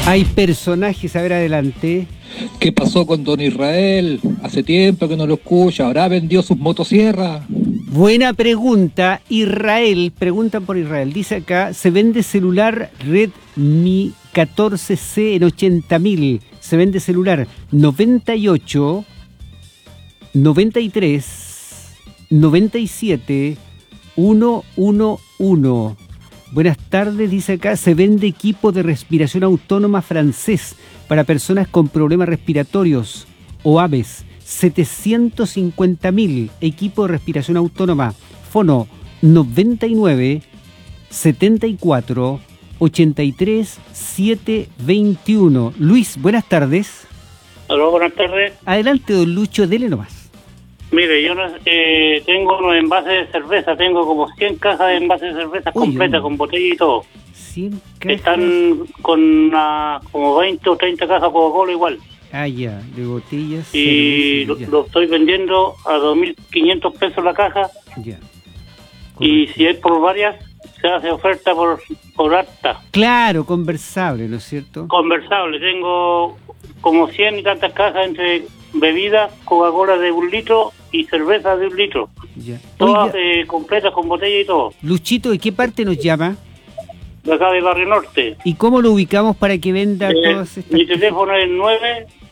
Hay personajes, a ver, adelante. ¿Qué pasó con don Israel? Hace tiempo que no lo escucha, ¿habrá vendido sus motosierras? Buena pregunta. Israel, preguntan por Israel. Dice acá, se vende celular Redmi 14C en 80.000. Se vende celular 98, 93, 97, 111. Buenas tardes, dice acá, se vende equipo de respiración autónoma francés para personas con problemas respiratorios o aves. 750.000, equipo de respiración autónoma. Fono 99 74 83 721. Luis, buenas tardes. Aló, buenas tardes. Adelante, don Lucho, dele nomás. Mire, yo tengo unos envases de cerveza, tengo como 100 cajas de envases de cerveza completas, con botella y todo. 100 cajas. Están con como 20 o 30 cajas Coca-Cola igual. Ah, ya, de botellas. Y cerveza, lo estoy vendiendo a 2.500 pesos la caja. Ya. Y si es por varias, se hace oferta por harta. Claro, conversable, ¿no es cierto? Conversable, tengo como 100 y tantas cajas entre bebidas, Coca-Cola de 1 litro y cerveza de 1 litro. Ya. Todas Oiga, completas con botella y todo. Luchito, ¿de qué parte nos llama? De acá de Barrio Norte. ¿Y cómo lo ubicamos para que venda todas estas Mi cosas? teléfono es